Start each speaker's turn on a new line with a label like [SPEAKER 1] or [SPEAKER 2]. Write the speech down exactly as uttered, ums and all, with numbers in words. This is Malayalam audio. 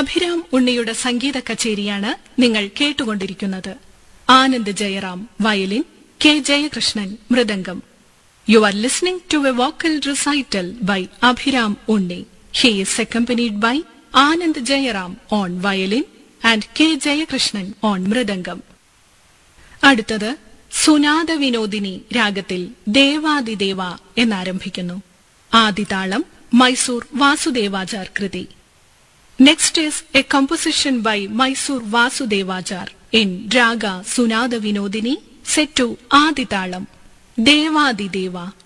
[SPEAKER 1] അഭിരാം ഉണ്ണിയുടെ സംഗീത കച്ചേരിയാണ് നിങ്ങൾ കേട്ടുകൊണ്ടിരിക്കുന്നത്. Anand Jayaram violin, K Jayakrishnan mridangam. You are listening to a vocal recital by Abhiram Unni. He is accompanied by Anand Jayaram on violin and K Jayakrishnan on mridangam. അടുത്തത് സുനാദ വിനോദിനി രാഗത്തിൽ ദേവാദിദേവ എന്നാരംഭിക്കുന്നു. ആദിതാളം മൈസൂർ വാസുദേവാചാർ കൃതി. Next is a composition by Mysore Vasudevachar in Raga Sunada Vinodini set to Aditalam, Devadideva